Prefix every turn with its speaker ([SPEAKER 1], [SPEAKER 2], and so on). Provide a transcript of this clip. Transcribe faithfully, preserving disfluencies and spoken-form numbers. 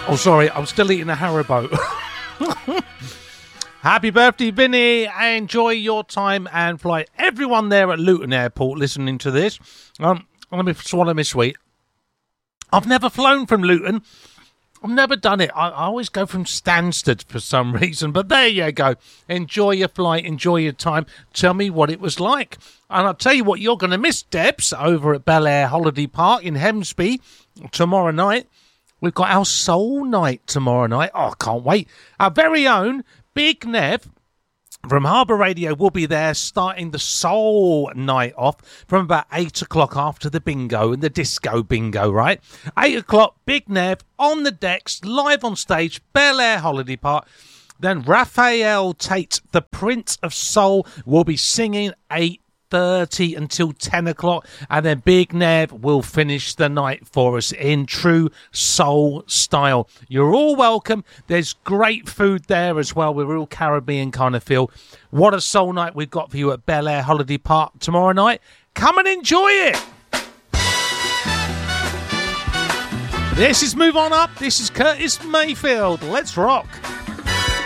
[SPEAKER 1] Oh, sorry, I'm still eating a Haribo. Happy birthday, Vinny. Enjoy your time and flight. Everyone there at Luton Airport listening to this. Um, let me swallow my sweet. I've never flown from Luton. I've never done it. I, I always go from Stansted for some reason. But there you go. Enjoy your flight. Enjoy your time. Tell me what it was like. And I'll tell you what you're going to miss, Debs, over at Bel Air Holiday Park in Hemsby tomorrow night. We've got our Soul Night tomorrow night. Oh, I can't wait. Our very own Big Nev from Harbour Radio will be there starting the Soul Night off from about eight o'clock after the bingo and the disco bingo, right? eight o'clock, Big Nev on the decks, live on stage, Bel Air Holiday Park. Then Raphael Tate, the Prince of Soul, will be singing eight thirty until ten o'clock, and then Big Nev will finish the night for us in true soul style. You're all welcome. There's great food there as well. We're all Caribbean kind of feel. What a soul night we've got for you at Bel Air Holiday Park tomorrow night. Come and enjoy it. This is Move On Up. This is Curtis Mayfield. Let's rock.